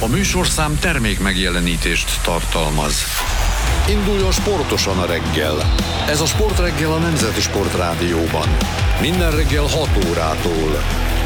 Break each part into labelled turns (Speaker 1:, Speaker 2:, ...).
Speaker 1: A műsorszám termék megjelenítést tartalmaz. Induljon sportosan a reggel. Ez a Sportreggel a Nemzeti Sportrádióban. Minden reggel 6 órától.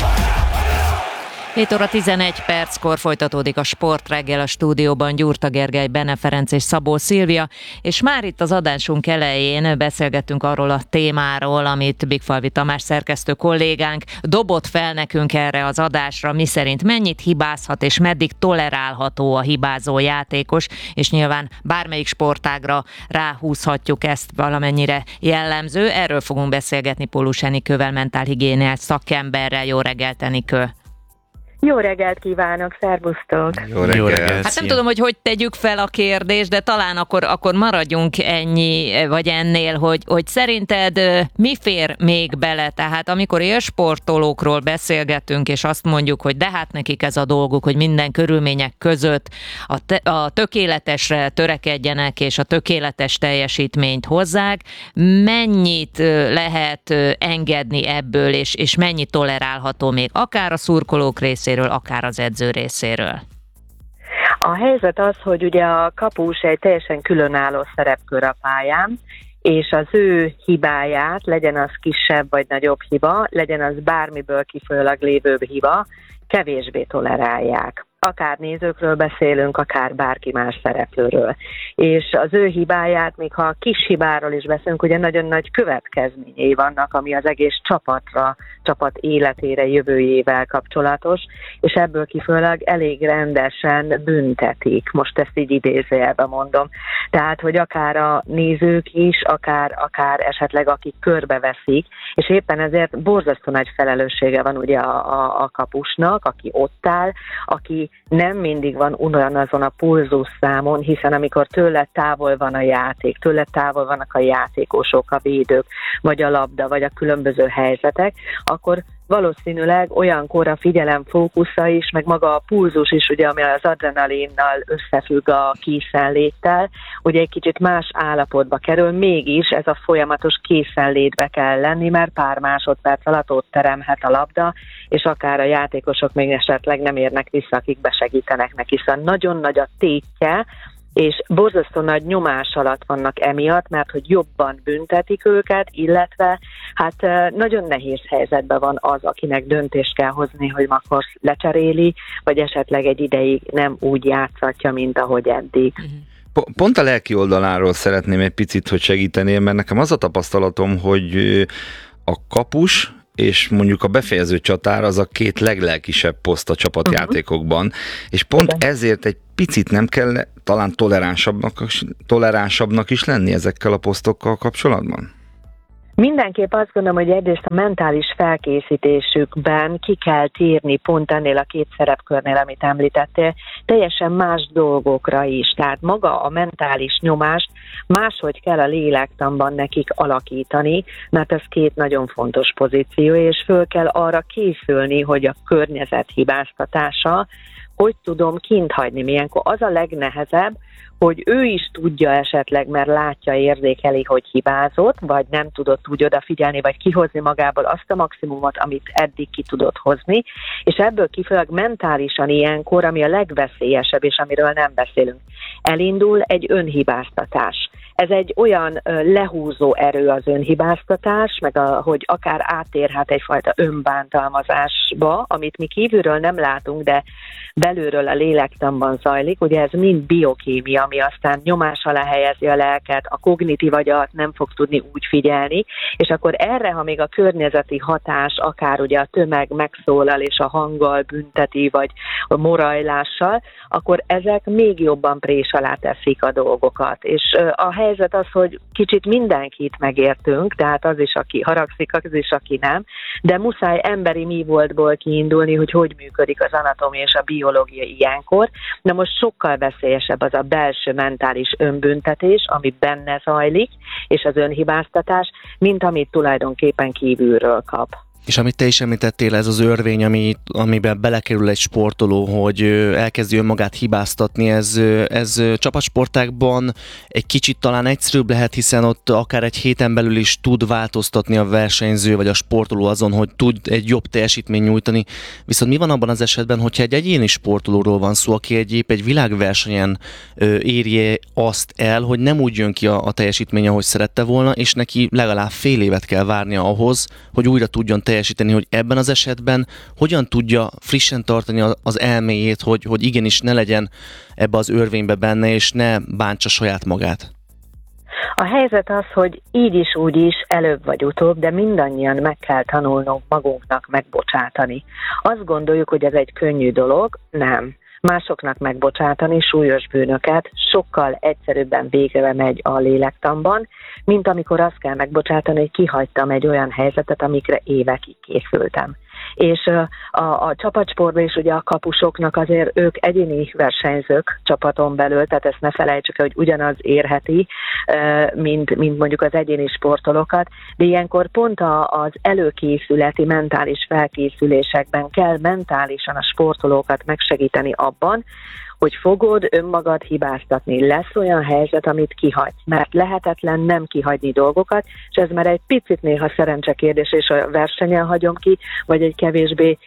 Speaker 2: 7 óra 11 perckor folytatódik a Sportreggel, a stúdióban Gyurta Gergely, Bene Ferenc és Szabó Szilvia, és már itt az adásunk elején beszélgettünk arról a témáról, amit Bigfalvi Tamás szerkesztő kollégánk dobott fel nekünk erre az adásra, miszerint mennyit hibázhat és meddig tolerálható a hibázó játékos, és nyilván bármelyik sportágra ráhúzhatjuk, ezt valamennyire jellemző. Erről fogunk beszélgetni Pólus Enikővel, mentálhigiéniás szakemberrel. Jó reggelt, Enikő!
Speaker 3: Jó reggelt kívánok, szervusztok!
Speaker 4: Jó reggelt!
Speaker 2: Hát nem tudom, hogy tegyük fel a kérdést, de talán akkor maradjunk ennyi, vagy ennél, hogy szerinted mi fér még bele? Tehát amikor élsportolókról beszélgetünk, és azt mondjuk, hogy de hát nekik ez a dolguk, hogy minden körülmények között a tökéletesre törekedjenek, és a tökéletes teljesítményt hozzák, mennyit lehet engedni ebből, és mennyi tolerálható még, akár a szurkolók részéről, akár az edző részéről?
Speaker 3: A helyzet az, hogy ugye a kapus egy teljesen különálló szerepkör a pályán, és az ő hibáját, legyen az kisebb vagy nagyobb hiba, legyen az bármiből kifolyólag lévő hiba, kevésbé tolerálják. Akár nézőkről beszélünk, akár bárki más szereplőről. És az ő hibáját, még ha a kis hibáról is beszélünk, ugye nagyon nagy következményei vannak, ami az egész csapat életére, jövőjével kapcsolatos, és ebből kifolyólag elég rendesen büntetik. Most ezt így idézőjelben mondom. Tehát, hogy akár a nézők is, akár esetleg akik körbeveszik, és éppen ezért borzasztó nagy felelőssége van ugye a kapusnak, aki ott áll, aki nem mindig van ugyanazon a pulzusszámon, hiszen amikor tőle távol van a játék, tőle távol vannak a játékosok, a védők, vagy a labda, vagy a különböző helyzetek, akkor valószínűleg olyankor a figyelem fókusza is, meg maga a pulzus is, ugye, ami az adrenalinnal összefügg a készenléttel, ugye egy kicsit más állapotba kerül, mégis ez a folyamatos készenlétbe kell lenni, mert pár másodperc alatt ott teremhet a labda, és akár a játékosok még esetleg nem érnek vissza, akik besegítenek neki. Szóval nagyon nagy a tétje, és borzasztó nagy nyomás alatt vannak emiatt, mert hogy jobban büntetik őket, illetve hát nagyon nehéz helyzetben van az, akinek döntést kell hozni, hogy akkor lecseréli, vagy esetleg egy ideig nem úgy játszatja, mint ahogy eddig.
Speaker 4: Pont a lelki oldaláról szeretném egy picit, hogy segítenél, mert nekem az a tapasztalatom, hogy a kapus és mondjuk a befejező csatár az a két leglelkisebb poszt a csapatjátékokban, és pont ezért egy picit nem kell talán toleránsabbnak is lenni ezekkel a posztokkal kapcsolatban?
Speaker 3: Mindenképp azt gondolom, hogy egyrészt a mentális felkészítésükben ki kell térni pont ennél a két szerepkörnél, amit említettél, teljesen más dolgokra is. Tehát maga a mentális nyomást máshogy kell a lélektanban nekik alakítani, mert ez két nagyon fontos pozíció, és föl kell arra készülni, hogy a környezet hibáztatása, hogy tudom kint hagyni. Ilyenkor az a legnehezebb, hogy ő is tudja esetleg, mert látja, érzékeli, hogy hibázott, vagy nem tudott úgy odafigyelni, vagy kihozni magából azt a maximumot, amit eddig ki tudott hozni, és ebből kifolyólag mentálisan ilyenkor, ami a legveszélyesebb, és amiről nem beszélünk, elindul egy önhibáztatás. Ez egy olyan lehúzó erő az önhibáztatás, meg hogy akár átérhet egyfajta önbántalmazásba, amit mi kívülről nem látunk, de belülről a lélektanban zajlik. Ugye ez mind biokémia, ami aztán nyomás alá helyezi a lelket, a kognitív agyat nem fog tudni úgy figyelni, és akkor erre, ha még a környezeti hatás, akár ugye a tömeg megszólal és a hanggal bünteti, vagy a morajlással, akkor ezek még jobban prés alá teszik a dolgokat. És a helyzet az, hogy kicsit mindenkit megértünk, tehát az is, aki haragszik, az is, aki nem, de muszáj emberi mi voltból kiindulni, hogy működik az anatómia és a biológia ilyenkor. Na most sokkal veszélyesebb az a belső mentális önbüntetés, ami benne zajlik, és az önhibáztatás, mint amit tulajdonképpen kívülről kap.
Speaker 5: És amit te is említettél, ez az örvény, amiben belekerül egy sportoló, hogy elkezdi önmagát hibáztatni, ez csapatsportákban egy kicsit talán egyszerűbb lehet, hiszen ott akár egy héten belül is tud változtatni a versenyző vagy a sportoló azon, hogy tud egy jobb teljesítményt nyújtani. Viszont mi van abban az esetben, hogyha egy egyéni sportolóról van szó, aki egy világversenyen érje azt el, hogy nem úgy jön ki a teljesítmény, ahogy szerette volna, és neki legalább fél évet kell várnia ahhoz, hogy újra tudjon teljesíteni, hogy ebben az esetben hogyan tudja frissen tartani az elméjét, hogy igenis ne legyen ebbe az örvénybe benne, és ne bántsa saját magát.
Speaker 3: A helyzet az, hogy így is úgy is előbb vagy utóbb, de mindannyian meg kell tanulnunk magunknak megbocsátani. Azt gondoljuk, hogy ez egy könnyű dolog, nem. Másoknak megbocsátani súlyos bűnöket sokkal egyszerűbben végre megy a lélektanban, mint amikor azt kell megbocsátani, hogy kihagytam egy olyan helyzetet, amikre évekig készültem. És a csapatsportban is ugye a kapusoknak azért ők egyéni versenyzők csapaton belül, tehát ezt ne felejtsük el, hogy ugyanaz érheti, mint mondjuk az egyéni sportolókat, de ilyenkor pont az előkészületi mentális felkészülésekben kell mentálisan a sportolókat megsegíteni abban, hogy fogod önmagad hibáztatni. Lesz olyan helyzet, amit kihagysz, mert lehetetlen nem kihagyni dolgokat, és ez már egy picit néha szerencsekérdés, és a versenyen hagyom ki, vagy egy kevésbé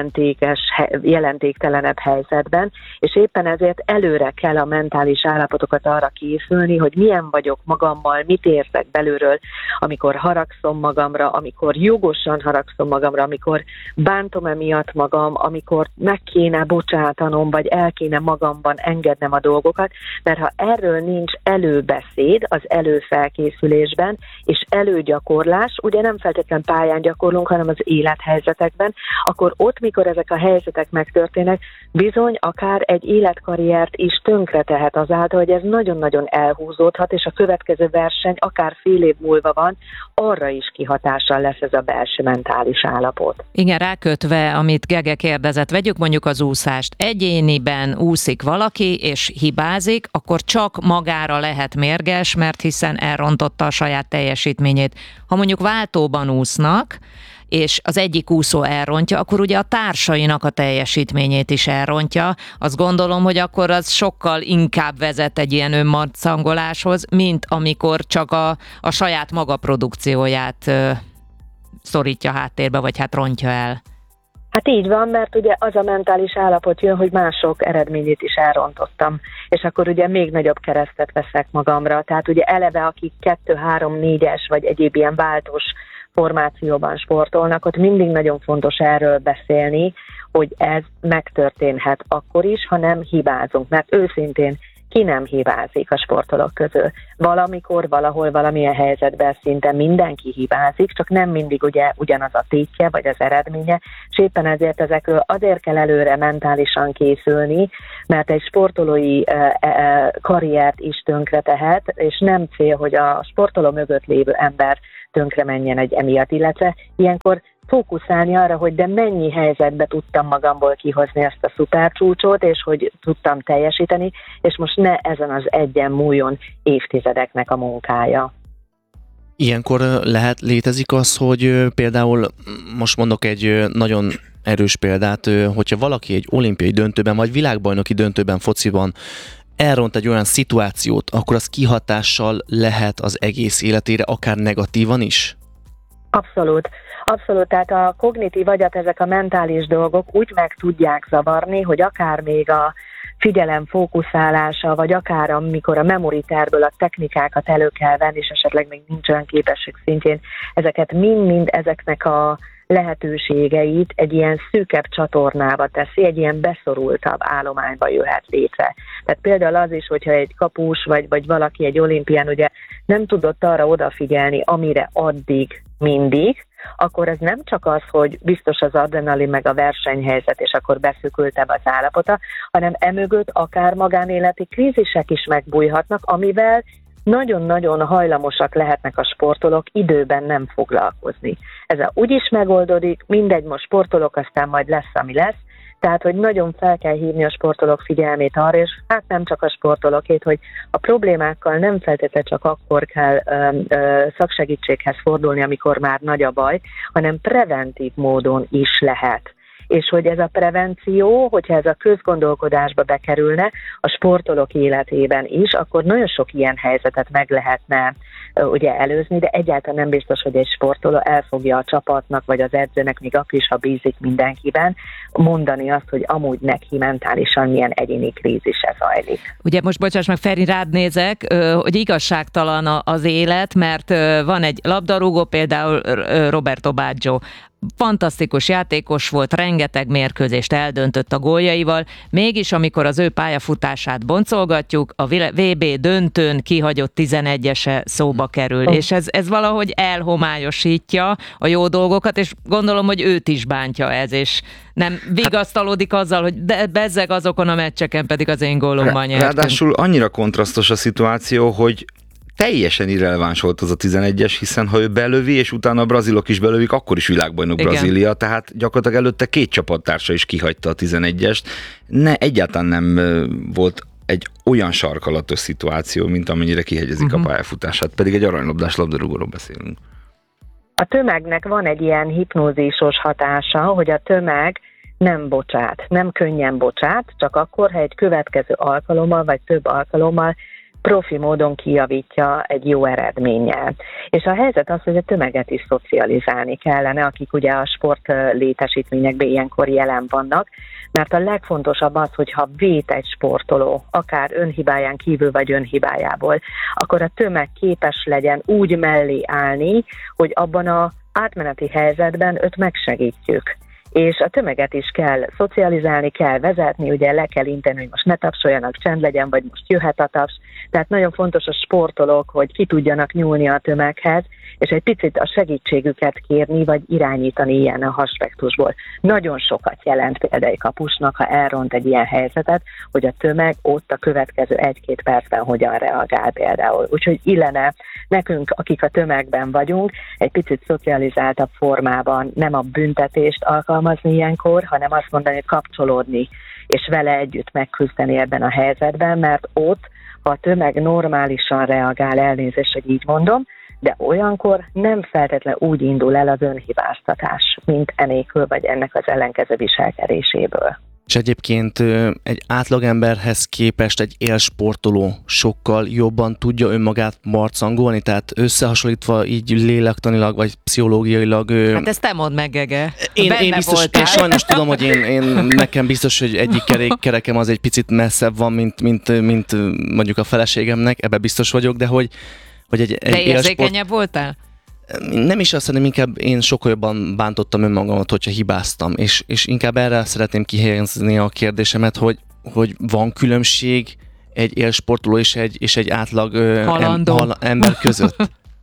Speaker 3: jelentéktelenebb helyzetben, és éppen ezért előre kell a mentális állapotokat arra készülni, hogy milyen vagyok magammal, mit érzek belülről, amikor haragszom magamra, amikor jogosan haragszom magamra, amikor bántom emiatt magam, amikor meg kéne bocsátanom, vagy el kéne magamban engednem a dolgokat, mert ha erről nincs előbeszéd az előfelkészülésben, és előgyakorlás, ugye nem feltétlenül pályán gyakorlunk, hanem az élethelyzetekben, akkor ott, mikor ezek a helyzetek megtörténnek, bizony akár egy életkarriert is tönkretehet azáltal, hogy ez nagyon-nagyon elhúzódhat, és a következő verseny akár fél év múlva van, arra is kihatással lesz ez a belső mentális állapot.
Speaker 2: Igen, rákötve, amit Gege kérdezett, vegyük mondjuk az úszást. Egyéniben úszik valaki, és hibázik, akkor csak magára lehet mérges, mert hiszen elrontotta a saját teljesítményét. Ha mondjuk váltóban úsznak, és az egyik úszó elrontja, akkor ugye a társainak a teljesítményét is elrontja. Azt gondolom, hogy akkor az sokkal inkább vezet egy ilyen önmarcangoláshoz, mint amikor csak a saját maga produkcióját szorítja háttérbe, vagy hát rontja el.
Speaker 3: Hát így van, mert ugye az a mentális állapot jön, hogy mások eredményét is elrontottam, és akkor ugye még nagyobb keresztet veszek magamra. Tehát ugye eleve, akik 2-3-4-es vagy egyéb ilyen váltós formációban sportolnak, ott mindig nagyon fontos erről beszélni, hogy ez megtörténhet akkor is, ha nem hibázunk, mert őszintén ki nem hibázik a sportolók közül. Valamikor, valahol, valamilyen helyzetben szinte mindenki hibázik, csak nem mindig ugye ugyanaz a tétje, vagy az eredménye, és éppen ezért ezekről azért kell előre mentálisan készülni, mert egy sportolói karriert is tönkretehet, és nem cél, hogy a sportoló mögött lévő ember tönkre menjen egy emiatt, illetve ilyenkor fókuszálni arra, hogy de mennyi helyzetbe tudtam magamból kihozni ezt a szupercsúcsot, és hogy tudtam teljesíteni, és most ne ezen az egyen múljon évtizedeknek a munkája.
Speaker 5: Ilyenkor létezik az, hogy például, most mondok egy nagyon erős példát, hogyha valaki egy olimpiai döntőben, vagy világbajnoki döntőben fociban elront egy olyan szituációt, akkor az kihatással lehet az egész életére, akár negatívan is?
Speaker 3: Abszolút. Abszolút, tehát a kognitív agyat, ezek a mentális dolgok úgy meg tudják zavarni, hogy akár még a figyelem fókuszálása, vagy akár amikor a memoriterből a technikákat elő kell venni, és esetleg még nincs olyan képesség szintjén, ezeket mind-mind ezeknek a lehetőségeit egy ilyen szűkebb csatornába teszi, egy ilyen beszorultabb állományba jöhet létre. Tehát például az is, hogyha egy kapus vagy valaki egy olimpián ugye nem tudott arra odafigyelni, amire addig mindig, akkor ez nem csak az, hogy biztos az adrenalin meg a versenyhelyzet, és akkor beszűkültebb az állapota, hanem emögött akár magánéleti krízisek is megbújhatnak, amivel nagyon-nagyon hajlamosak lehetnek a sportolók időben nem foglalkozni. Ez úgy is megoldódik, mindegy, most sportolók, aztán majd lesz, ami lesz, Tehát, hogy nagyon fel kell hívni a sportolók figyelmét arra, és hát nem csak a sportolókét, hogy a problémákkal nem feltétlenül csak akkor kell szaksegítséghez fordulni, amikor már nagy a baj, hanem preventív módon is lehet. És hogy ez a prevenció, hogyha ez a közgondolkodásba bekerülne a sportolók életében is, akkor nagyon sok ilyen helyzetet meg lehetne ugye előzni, de egyáltalán nem biztos, hogy egy sportoló elfogja a csapatnak, vagy az edzőnek, még akkor is, ha bízik mindenkiben, mondani azt, hogy amúgy neki mentálisan milyen egyéni krízise zajlik.
Speaker 2: Ugye most bocsáss meg, Feri, rád nézek, hogy igazságtalan az élet, mert van egy labdarúgó, például Roberto Baggio, fantasztikus játékos volt, rengeteg mérkőzést eldöntött a góljaival, mégis amikor az ő pályafutását boncolgatjuk, a VB döntőn kihagyott 11-ese szóba kerül, és ez valahogy elhomályosítja a jó dolgokat, és gondolom, hogy őt is bántja ez, és nem vigasztalódik azzal, hogy bezzeg azokon a meccseken pedig az én gólommal nyertünk.
Speaker 4: Ráadásul annyira kontrasztos a szituáció, hogy teljesen irreleváns volt az a 11-es, hiszen ha ő belövi, és utána a brazilok is belövik, akkor is világbajnok Brazília, tehát gyakorlatilag előtte 2 csapattársa is kihagyta a 11-est. Egyáltalán nem volt egy olyan sarkalatos szituáció, mint amennyire kihegyezik a pályafutását, pedig egy aranylabdás labdarúgóról beszélünk.
Speaker 3: A tömegnek van egy ilyen hipnózisos hatása, hogy a tömeg nem bocsát, nem könnyen bocsát, csak akkor, ha egy következő alkalommal, vagy több alkalommal profi módon kijavítja egy jó eredménnyel. És a helyzet az, hogy a tömeget is szocializálni kellene, akik ugye a sport létesítményekben ilyenkor jelen vannak, mert a legfontosabb az, hogyha vét egy sportoló, akár önhibáján kívül vagy önhibájából, akkor a tömeg képes legyen úgy mellé állni, hogy abban az átmeneti helyzetben őt megsegítjük. És a tömeget is kell szocializálni, kell vezetni, ugye le kell inteni, hogy most ne tapsoljanak, csend legyen, vagy most jöhet a taps. Tehát nagyon fontos a sportolók, hogy ki tudjanak nyúlni a tömeghez, és egy picit a segítségüket kérni, vagy irányítani ilyen a aspektusból. Nagyon sokat jelent például egy kapusnak, ha elront egy ilyen helyzetet, hogy a tömeg ott a következő 1-2 percben hogyan reagál például. Úgyhogy illene nekünk, akik a tömegben vagyunk, egy picit szocializáltabb formában nem a büntetést alkalmazni ilyenkor, hanem azt mondani, hogy kapcsolódni, és vele együtt megküzdeni ebben a helyzetben, mert ott, ha a tömeg normálisan reagál, elnézést, hogy így mondom, de olyankor nem feltétlenül úgy indul el az önhibáztatás, mint enélkül vagy ennek az ellenkező viselkedéséből.
Speaker 5: És egyébként egy átlagemberhez képest egy élsportoló sokkal jobban tudja önmagát marcangolni, tehát összehasonlítva így lélektanilag vagy pszichológiailag.
Speaker 2: Hát ezt te mondd meg, Gege.
Speaker 5: Én biztos, én sajnos tudom, hogy én nekem biztos, hogy egyik kerekem az egy picit messzebb van, mint mondjuk a feleségemnek, ebbe biztos vagyok, de hogy egy
Speaker 2: de érzékenyebb voltál?
Speaker 5: Nem is azt, hanem inkább én sokkal jobban bántottam önmagamat, hogyha hibáztam, és inkább erre szeretném kihelyezni a kérdésemet, hogy van különbség egy élsportoló és egy átlag ember között?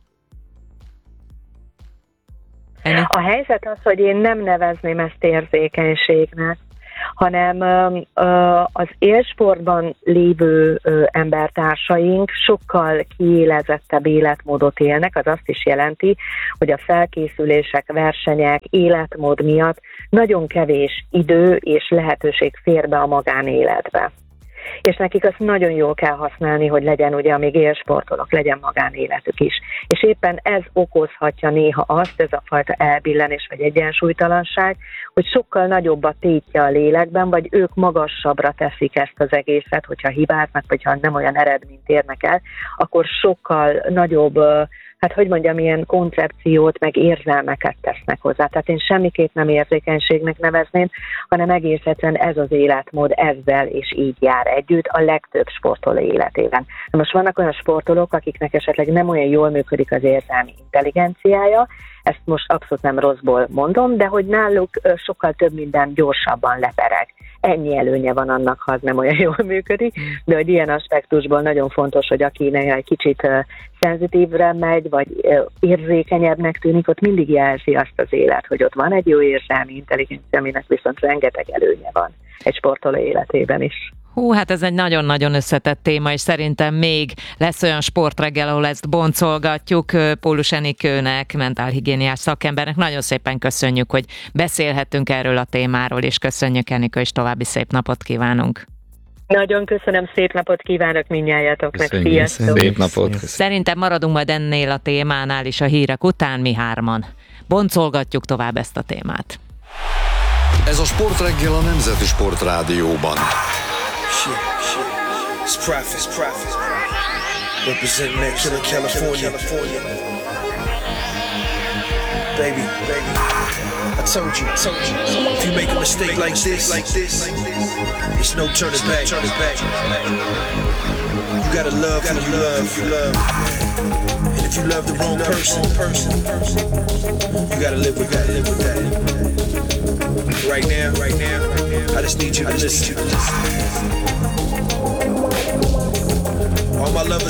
Speaker 3: A helyzet az, hogy én nem nevezném ezt érzékenységnek, hanem az élsportban lévő embertársaink sokkal kiélezettebb életmódot élnek, az azt is jelenti, hogy a felkészülések, versenyek, életmód miatt nagyon kevés idő és lehetőség fér be a magánéletbe. És nekik azt nagyon jól kell használni, hogy legyen ugye, amíg élsportolók, legyen magánéletük is. És éppen ez okozhatja néha azt, ez a fajta elbillenés vagy egyensúlytalanság, hogy sokkal nagyobb a tétje a lélekben, vagy ők magasabbra teszik ezt az egészet, hogyha hibáznak, vagy ha nem olyan eredményt érnek el, akkor sokkal nagyobb, hát hogy mondjam, ilyen koncepciót, meg érzelmeket tesznek hozzá. Tehát én semmiképp nem érzékenységnek nevezném, hanem egész egyszerűen ez az életmód ezzel és így jár együtt a legtöbb sportoló életében. Na most vannak olyan sportolók, akiknek esetleg nem olyan jól működik az érzelmi intelligenciája, ezt most abszolút nem rosszból mondom, de hogy náluk sokkal több minden gyorsabban lepereg. Ennyi előnye van annak, ha az nem olyan jól működik, de hogy ilyen aspektusból nagyon fontos, hogy akinek egy kicsit szenzitívre megy, vagy érzékenyebbnek tűnik, ott mindig jelzi azt az élet, hogy ott van egy jó érzelmi intelligencia, aminek viszont rengeteg előnye van egy sportoló életében is.
Speaker 2: Hú, hát ez egy nagyon-nagyon összetett téma, és szerintem még lesz olyan sportreggel, ahol ezt boncolgatjuk. Pólus Enikőnek, mentálhigiéniás szakembernek nagyon szépen köszönjük, hogy beszélhetünk erről a témáról, és köszönjük, Enikő, és további szép napot kívánunk.
Speaker 3: Nagyon köszönöm, szép napot kívánok mindnyájatoknak. Sziasztok!
Speaker 4: Szép napot!
Speaker 2: Szerintem maradunk majd ennél a témánál is a hírek után, mi hárman boncolgatjuk tovább ezt a témát.
Speaker 1: Ez a Sportreggel a Nemzeti Sportrádióban.
Speaker 6: It's profit. Representing that killer California. Baby, I told you. If you make a mistake like this, it's no turning back. You gotta love who you love. And if you love the wrong person, you gotta live with that. Right now, I just need you to listen. All my lovers